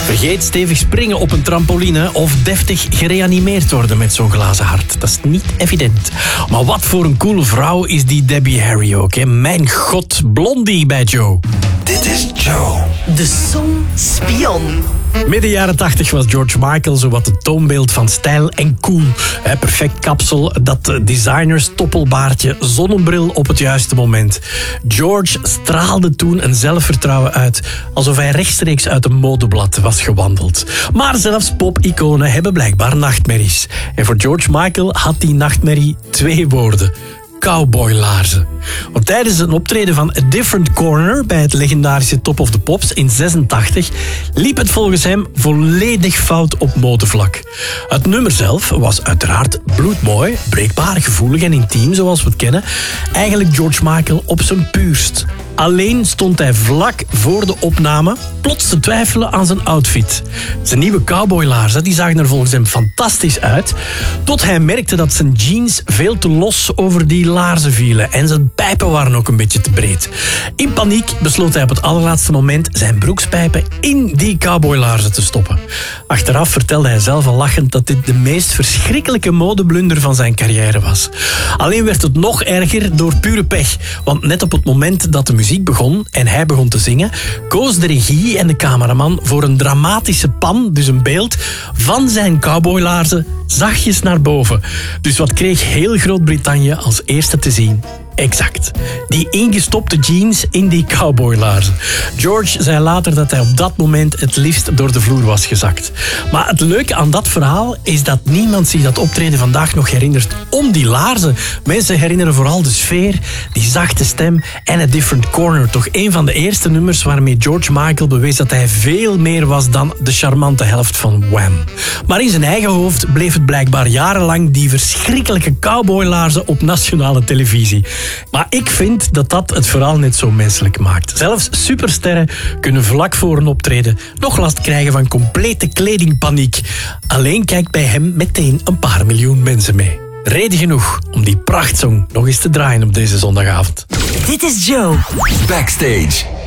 Vergeet stevig springen op een trampoline of deftig gereanimeerd worden met zo'n glazen hart. Dat is niet evident. Maar wat voor een coole vrouw is die Debbie Harry ook, hè? Mijn god, Blondie bij Joe. Dit is Joe. De Son-Spion. Midden jaren 80 was George Michael zowat het toonbeeld van stijl en cool. Perfect kapsel, dat designers toppelbaardje, zonnebril op het juiste moment. George straalde toen een zelfvertrouwen uit, alsof hij rechtstreeks uit een modeblad was gewandeld. Maar zelfs pop-iconen hebben blijkbaar nachtmerries. En voor George Michael had die nachtmerrie 2 woorden: cowboylaarzen. Want tijdens een optreden van A Different Corner bij het legendarische Top of the Pops in 86 liep het volgens hem volledig fout op modevlak. Het nummer zelf was uiteraard bloedmooi, breekbaar, gevoelig en intiem zoals we het kennen. Eigenlijk George Michael op zijn puurst. Alleen stond hij vlak voor de opname plots te twijfelen aan zijn outfit. Zijn nieuwe cowboylaarzen die zagen er volgens hem fantastisch uit, tot hij merkte dat zijn jeans veel te los over die laarzen vielen en zijn pijpen waren ook een beetje te breed. In paniek besloot hij op het allerlaatste moment zijn broekspijpen in die cowboylaarzen te stoppen. Achteraf vertelde hij zelf al lachend dat dit de meest verschrikkelijke modeblunder van zijn carrière was. Alleen werd het nog erger door pure pech, want net op het moment dat de muziek begon en hij begon te zingen, koos de regie en de cameraman voor een dramatische pan, dus een beeld, van zijn cowboylaarzen zachtjes naar boven. Dus wat kreeg heel Groot-Brittannië als eerste te zien? Exact. Die ingestopte jeans in die cowboylaarzen. George zei later dat hij op dat moment het liefst door de vloer was gezakt. Maar het leuke aan dat verhaal is dat niemand zich dat optreden vandaag nog herinnert om die laarzen. Mensen herinneren vooral de sfeer, die zachte stem en A Different Corner. Toch een van de eerste nummers waarmee George Michael bewees dat hij veel meer was dan de charmante helft van Wham. Maar in zijn eigen hoofd bleef het blijkbaar jarenlang die verschrikkelijke cowboylaarzen op nationale televisie. Maar ik vind dat dat het verhaal net zo menselijk maakt. Zelfs supersterren kunnen vlak voor een optreden nog last krijgen van complete kledingpaniek. Alleen kijkt bij hem meteen een paar miljoen mensen mee. Reden genoeg om die prachtsong nog eens te draaien op deze zondagavond. Dit is Joe. Backstage.